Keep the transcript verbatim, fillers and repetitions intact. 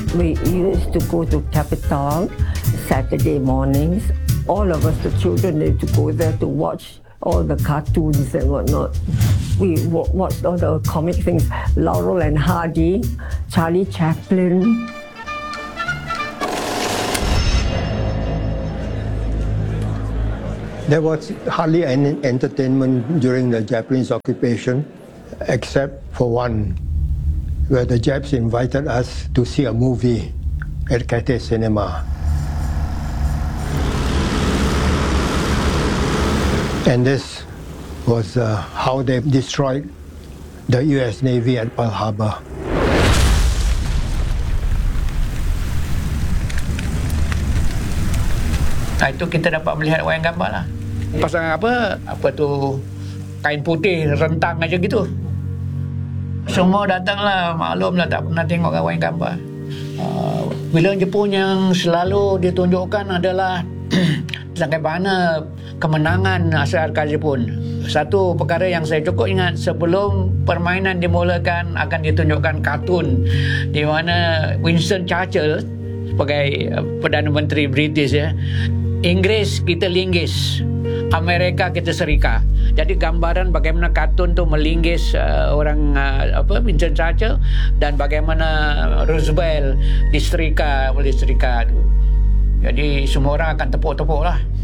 We used to go to Capitol Saturday mornings. All of us, the children, need to go there to watch all the cartoons and whatnot. We w- watched all the comic things, Laurel and Hardy, Charlie Chaplin. There was hardly any entertainment during the Japanese occupation, except for one, where the Japs invited us to see a movie at Cathay Cinema. And this was uh, how they destroyed the U S Navy at Pearl Harbor. Itu kita dapat melihat wayang gambar lah. Pasang apa, apa tu, kain putih, rentang aja gitu. Semua datanglah, maklumlah tak pernah tengok wayang gambar. Uh, filem Jepun yang selalu ditunjukkan adalah bagaimana kemenangan askar Jepun. Satu perkara yang saya cukup ingat, sebelum permainan dimulakan akan ditunjukkan kartun di mana Winston Churchill sebagai Perdana Menteri British, ya, Inggeris kita linggis, Amerika kita serika. Jadi gambaran bagaimana kartun tu melinggis uh, orang uh, apa Winston Churchill, dan bagaimana Roosevelt diserika oleh serika tu. Jadi semua orang akan tepuk-tepuk lah.